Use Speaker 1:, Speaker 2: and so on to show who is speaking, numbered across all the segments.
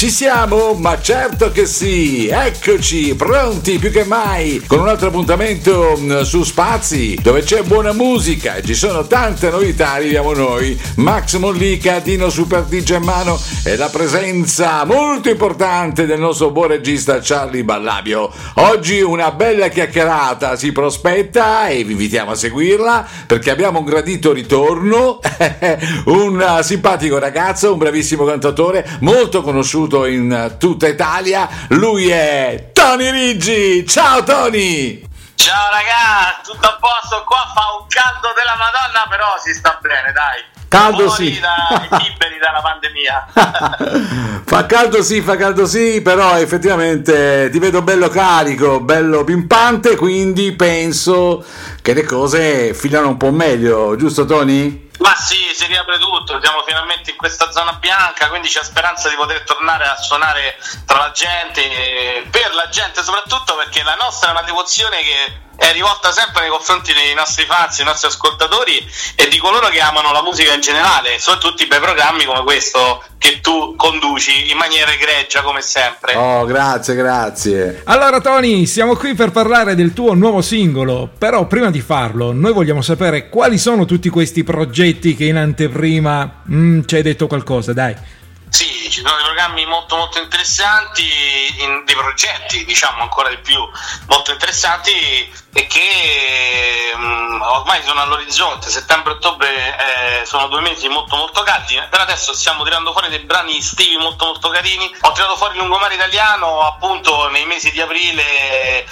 Speaker 1: Ci siamo? Ma certo che sì! Eccoci, pronti più che mai con un altro appuntamento su Spazi, dove c'è buona musica e ci sono tante novità. Arriviamo noi, Max Mollica, Dino Super DJ Mano e la presenza molto importante del nostro buon regista Charlie Ballabio. Oggi una bella chiacchierata si prospetta e vi invitiamo a seguirla perché abbiamo un gradito ritorno, un simpatico ragazzo, un bravissimo cantautore, molto conosciuto in tutta Italia. Lui è Tony Riggi. Ciao Tony!
Speaker 2: Ciao ragazzi, tutto a posto? Qua fa un caldo della Madonna, però si sta bene, dai.
Speaker 1: Caldo
Speaker 2: fuori
Speaker 1: sì.
Speaker 2: Liberi dalla pandemia.
Speaker 1: Fa caldo sì, però effettivamente ti vedo bello carico, bello pimpante, quindi penso che le cose filano un po' meglio, giusto Tony?
Speaker 2: Ma sì, si riapre tutto, siamo finalmente in questa zona bianca, quindi c'è speranza di poter tornare a suonare tra la gente, per la gente soprattutto, perché la nostra è una devozione che è rivolta sempre nei confronti dei nostri fans, dei nostri ascoltatori e di coloro che amano la musica in generale, soprattutto i bei programmi come questo che tu conduci in maniera egregia come sempre.
Speaker 1: Oh, grazie.
Speaker 3: Allora Tony, siamo qui per parlare del tuo nuovo singolo, però prima di farlo noi vogliamo sapere quali sono tutti questi progetti che in anteprima ci hai detto qualcosa, dai.
Speaker 2: Sì, ci sono dei programmi molto molto interessanti, dei progetti diciamo ancora di più molto interessanti e che ormai sono all'orizzonte. Settembre-ottobre sono 2 mesi molto molto caldi, per adesso stiamo tirando fuori dei brani estivi molto molto carini. Ho tirato fuori Lungomare Italiano appunto nei mesi di aprile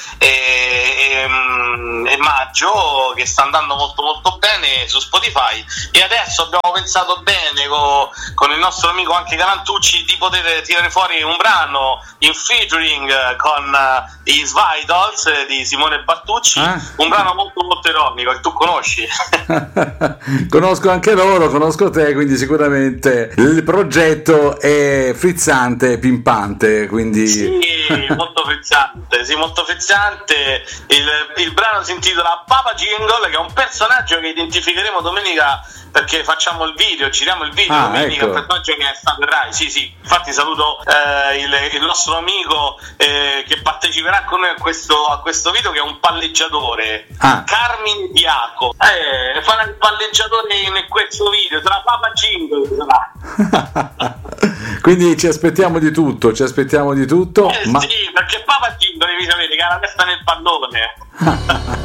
Speaker 2: e maggio, che sta andando molto molto bene su Spotify, e adesso abbiamo pensato bene con il nostro amico anche Galantucci di poter tirare fuori un brano in featuring con i Svitals di Simone Bartucci, un brano molto molto ironico che tu conosci.
Speaker 1: Conosco anche loro, conosco te, quindi sicuramente il progetto è frizzante, pimpante, quindi
Speaker 2: sì, molto frizzante. Il brano si intitola Papa Jingle, che è un personaggio che identificheremo domenica perché facciamo il video, giriamo il video domenica, ecco. Un personaggio che è stato Rai, sì, infatti saluto il nostro amico che parteciperà con noi a questo video, che è un palleggiatore, Carmine Diaco, farà il palleggiatore in questo video, sarà Papa Jingle, sarà.
Speaker 1: Quindi ci aspettiamo di tutto, ma...
Speaker 2: Sì, perché Papa Jingle devi sapere che ha la testa nel pallone.